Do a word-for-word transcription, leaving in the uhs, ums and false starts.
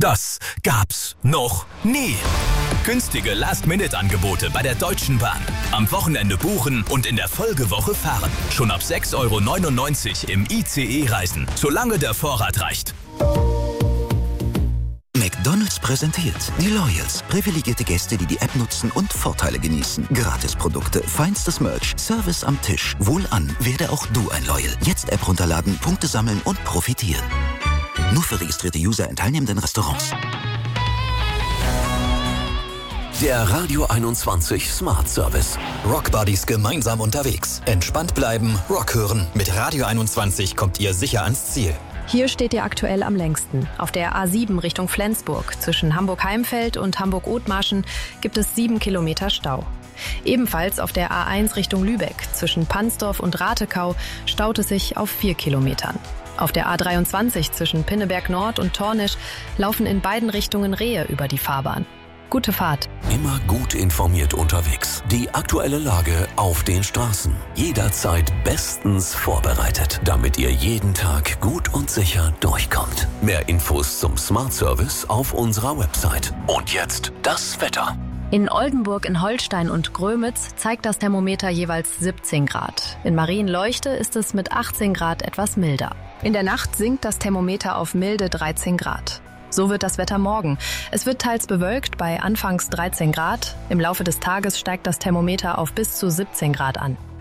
Das gab's noch nie. Günstige Last-Minute-Angebote bei der Deutschen Bahn. Am Wochenende buchen und in der Folgewoche fahren. Schon ab sechs Euro neunundneunzig im I C E reisen, solange der Vorrat reicht. McDonald's präsentiert die Loyals. Privilegierte Gäste, die die App nutzen und Vorteile genießen. Gratisprodukte, feinstes Merch, Service am Tisch. Wohlan, werde auch du ein Loyal. Jetzt App runterladen, Punkte sammeln und profitieren. Nur für registrierte User in teilnehmenden Restaurants. Der Radio einundzwanzig Smart Service. Rockbuddies gemeinsam unterwegs. Entspannt bleiben, Rock hören. Mit Radio einundzwanzig kommt ihr sicher ans Ziel. Hier steht ihr aktuell am längsten. Auf der A sieben Richtung Flensburg. Zwischen Hamburg-Heimfeld und Hamburg-Othmarschen gibt es sieben Kilometer Stau. Ebenfalls auf der A eins Richtung Lübeck. Zwischen Pansdorf und Ratekau staut es sich auf vier Kilometern. Auf der A dreiundzwanzig zwischen Pinneberg Nord und Tornisch laufen in beiden Richtungen Rehe über die Fahrbahn. Gute Fahrt. Immer gut informiert unterwegs. Die aktuelle Lage auf den Straßen. Jederzeit bestens vorbereitet, damit ihr jeden Tag gut und sicher durchkommt. Mehr Infos zum Smart Service auf unserer Website. Und jetzt das Wetter. In Oldenburg, in Holstein und Grömitz zeigt das Thermometer jeweils siebzehn Grad. In Marienleuchte ist es mit achtzehn Grad etwas milder. In der Nacht sinkt das Thermometer auf milde dreizehn Grad. So wird das Wetter morgen. Es wird teils bewölkt bei anfangs dreizehn Grad. Im Laufe des Tages steigt das Thermometer auf bis zu siebzehn Grad an.